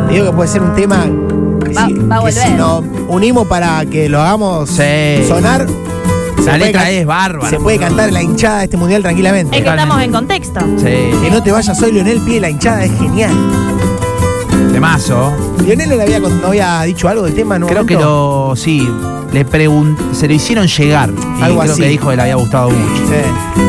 Te digo que puede ser un tema Va a que si volver. nos unimos para que lo hagamos sonar. La letra es bárbara. Se puede cantar en la hinchada de este mundial tranquilamente. Es que estamos en contexto. Sí. Que no te vayas hoy, Lionel pide la hinchada, es genial. Temazo. Lionel no había dicho algo del tema, ¿no? Creo que sí. Se lo hicieron llegar. Y Algo creo así. que dijo que le había gustado mucho. Sí.